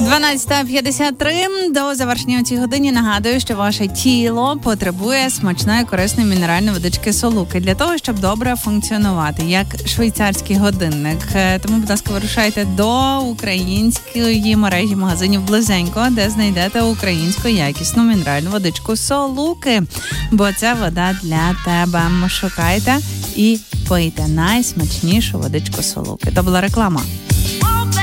12:53. До завершення цієї години нагадую, що ваше тіло потребує смачної, корисної мінеральної водички Солуки для того, щоб добре функціонувати, як швейцарський годинник. Тому, будь ласка, вирушайте до української мережі магазинів близенько, де знайдете українську якісну мінеральну водичку Солуки, бо це вода для тебе. Шукайте і пийте найсмачнішу водичку Солуки. То була реклама.